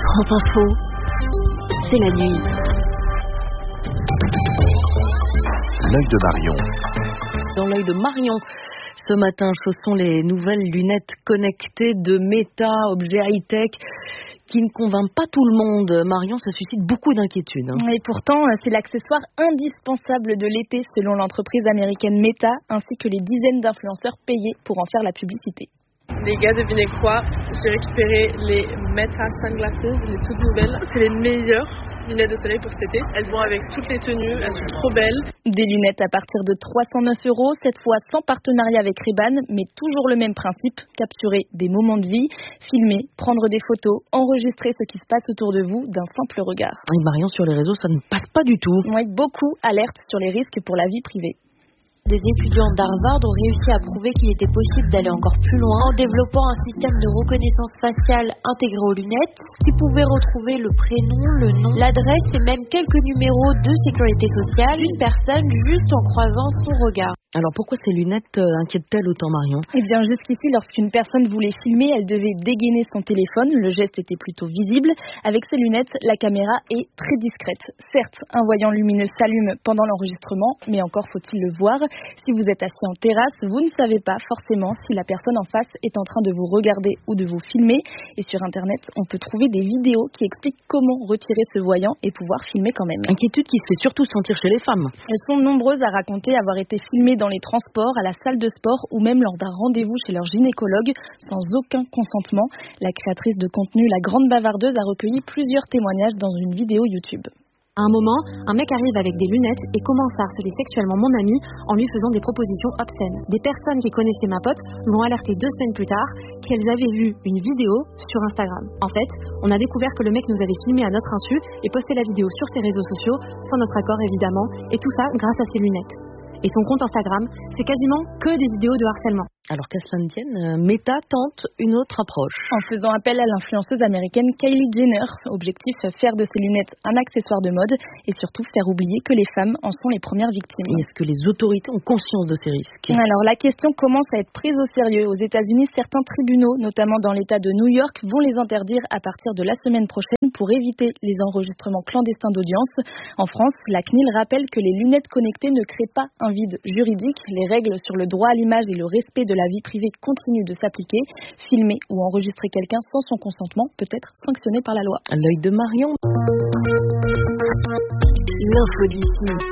France Info, c'est la nuit. L'œil de Marion. Dans l'œil de Marion, ce matin, chaussons les nouvelles lunettes connectées de Meta, objet high-tech, qui ne convainc pas tout le monde. Marion, ça suscite beaucoup d'inquiétudes. Et pourtant, c'est l'accessoire indispensable de l'été selon l'entreprise américaine Meta, ainsi que les dizaines d'influenceurs payés pour en faire la publicité. Les gars, devinez quoi? J'ai récupéré les Meta Sunglasses, les toutes nouvelles. C'est les meilleures lunettes de soleil pour cet été. Elles vont avec toutes les tenues, elles sont trop belles. Des lunettes à partir de 309 €, cette fois sans partenariat avec Ray-Ban, mais toujours le même principe, capturer des moments de vie, filmer, prendre des photos, enregistrer ce qui se passe autour de vous d'un simple regard. Et Marion, sur les réseaux, ça ne passe pas du tout. Oui, beaucoup alertent sur les risques pour la vie privée. Des étudiants d'Harvard ont réussi à prouver qu'il était possible d'aller encore plus loin en développant un système de reconnaissance faciale intégré aux lunettes qui pouvait retrouver le prénom, le nom, l'adresse et même quelques numéros de sécurité sociale d'une personne juste en croisant son regard. Alors pourquoi ces lunettes inquiètent-elles autant, Marion? Eh bien, jusqu'ici, lorsqu'une personne voulait filmer, elle devait dégainer son téléphone. Le geste était plutôt visible. Avec ces lunettes, la caméra est très discrète. Certes, un voyant lumineux s'allume pendant l'enregistrement, mais encore faut-il le voir. Si vous êtes assis en terrasse, vous ne savez pas forcément si la personne en face est en train de vous regarder ou de vous filmer. Et sur Internet, on peut trouver des vidéos qui expliquent comment retirer ce voyant et pouvoir filmer quand même. Inquiétude qui se fait surtout sentir chez les femmes. Elles sont nombreuses à raconter avoir été filmées dans les transports, à la salle de sport ou même lors d'un rendez-vous chez leur gynécologue sans aucun consentement. La créatrice de contenu La Grande Bavardeuse a recueilli plusieurs témoignages dans une vidéo YouTube. À un moment, un mec arrive avec des lunettes et commence à harceler sexuellement mon ami en lui faisant des propositions obscènes. Des personnes qui connaissaient ma pote l'ont alerté 2 semaines plus tard qu'elles avaient vu une vidéo sur Instagram. En fait, on a découvert que le mec nous avait filmé à notre insu et posté la vidéo sur ses réseaux sociaux, sans notre accord évidemment, et tout ça grâce à ses lunettes. Et son compte Instagram, c'est quasiment que des vidéos de harcèlement. Alors qu'à cela ne tienne, Meta tente une autre approche. En faisant appel à l'influenceuse américaine Kylie Jenner, objectif faire de ses lunettes un accessoire de mode et surtout faire oublier que les femmes en sont les premières victimes. Et est-ce que les autorités ont conscience de ces risques? Alors la question commence à être prise au sérieux. Aux États-Unis, certains tribunaux, notamment dans l'État de New York, vont les interdire à partir de la semaine prochaine pour éviter les enregistrements clandestins d'audience. En France, la CNIL rappelle que les lunettes connectées ne créent pas un vide juridique. Les règles sur le droit à l'image et le respect de la vie privée continue de s'appliquer. Filmer ou enregistrer quelqu'un sans son consentement peut être sanctionné par la loi. L'œil de Marion. L'info d'ici.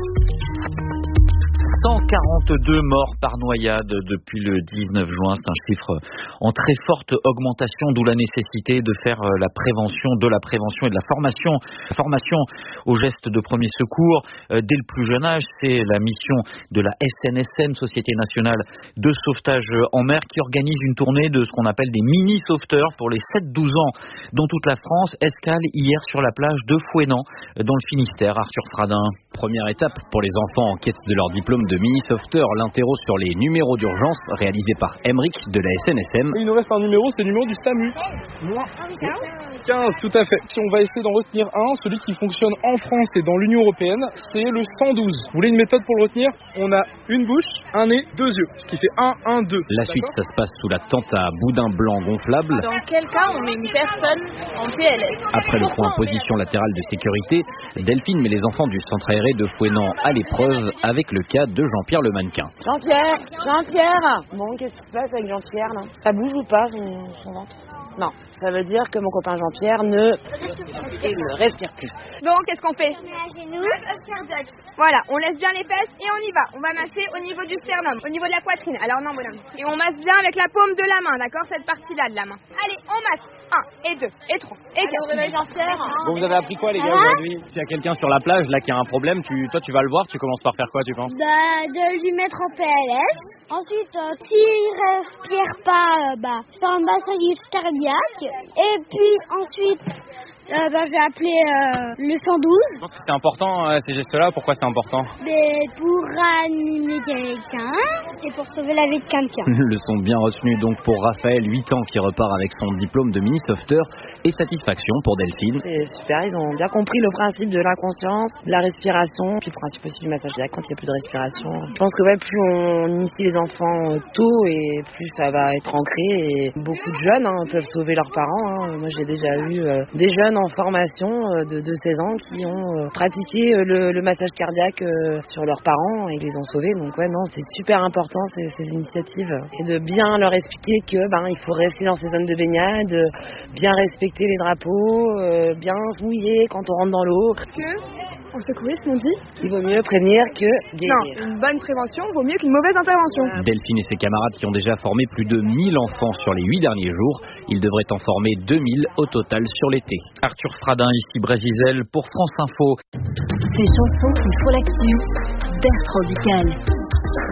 142 morts par noyade depuis le 19 juin. C'est un chiffre en très forte augmentation, d'où la nécessité de faire de la prévention et de la formation aux gestes de premier secours dès le plus jeune âge. C'est la mission de la SNSM, Société Nationale de Sauvetage en Mer, qui organise une tournée de ce qu'on appelle des mini-sauveteurs pour les 7-12 ans dans toute la France. Escale hier sur la plage de Fouesnant, dans le Finistère. Arthur Fradin. Première étape pour les enfants en quête de leur diplôme de mini-sauveteur, l'interro sur les numéros d'urgence réalisé par Emeric de la SNSM. Il nous reste un numéro, c'est le numéro du SAMU. 15, tout à fait. Si on va essayer d'en retenir un, celui qui fonctionne en France et dans l'Union Européenne, c'est le 112. Vous voulez une méthode pour le retenir? On a une bouche, un nez, 2 yeux, ce qui fait 1, 1, 2. La suite, ça se passe sous la tente à boudin blanc gonflable. Dans quel cas on met une personne en PLS? Après le point position latérale de sécurité, Delphine met les enfants du centre aéré de Fouesnant à l'épreuve avec le cas de Jean-Pierre le mannequin. Jean-Pierre. Bon, qu'est-ce qui se passe avec Jean-Pierre là? Ça bouge ou pas son ventre? Non, ça veut dire que mon copain Jean-Pierre ne respire plus. Donc, qu'est-ce qu'on fait? On met à genoux, cardiaque. Voilà, on laisse bien les fesses et on y va. On va masser au niveau du sternum, au niveau de la poitrine. Alors non, bonhomme. Et on masse bien avec la paume de la main, d'accord? Cette partie-là de la main. Allez, on masse. 1 et 2 et 3 et 4. Réveille Jean-Pierre. Bon, vous avez appris quoi les gars aujourd'hui? S'il y a quelqu'un sur la plage là qui a un problème, toi tu vas le voir, tu commences par faire quoi tu penses? De lui mettre en PLS. Ensuite, s'il respire pas, faire un massage cardiaque. Et puis ensuite, J'ai appelé le 112. Je pense que c'est important ces gestes-là. Pourquoi c'est important? Pour ranimer quelqu'un et pour sauver la vie de quelqu'un. Leçon bien retenue donc pour Raphaël, 8 ans, qui repart avec son diplôme de mini-sauveteur, et satisfaction pour Delphine. C'est super, ils ont bien compris le principe de l'inconscience, de la respiration, puis le principe aussi du massage cardiaque quand il n'y a plus de respiration. Je pense que plus on initie les enfants tôt et plus ça va être ancré, et beaucoup de jeunes peuvent sauver leurs parents. Moi j'ai déjà eu des jeunes en formation de 16 ans qui ont pratiqué le massage cardiaque sur leurs parents et les ont sauvés. Donc c'est super important ces initiatives, et de bien leur expliquer que il faut rester dans ces zones de baignade, bien respecter les drapeaux, bien se mouiller quand on rentre dans l'eau. En secourisme, on dit qu'il vaut mieux prévenir que guérir. Non, une bonne prévention vaut mieux qu'une mauvaise intervention. Delphine et ses camarades qui ont déjà formé plus de 1000 enfants sur les 8 derniers jours. Ils devraient en former 2000 au total sur l'été. Arthur Fradin, ici Brésil pour France Info. Ces chansons qui font l'actu, Bertrand Dical.